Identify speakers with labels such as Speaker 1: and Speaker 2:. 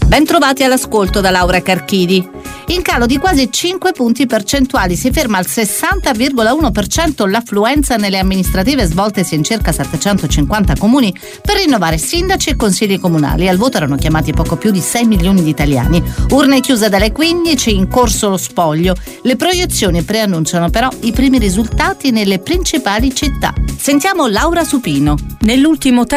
Speaker 1: Ben trovati all'ascolto da Laura Carchidi. In calo di quasi 5 punti percentuali, si ferma al 60,1% l'affluenza nelle amministrative svoltesi in circa 750 comuni per rinnovare sindaci e consigli comunali. Al voto erano chiamati poco più di 6 milioni di italiani. Urne chiuse dalle 15, in corso lo spoglio. Le proiezioni preannunciano però i primi risultati nelle principali città. Sentiamo Laura Supino.
Speaker 2: Nell'ultimo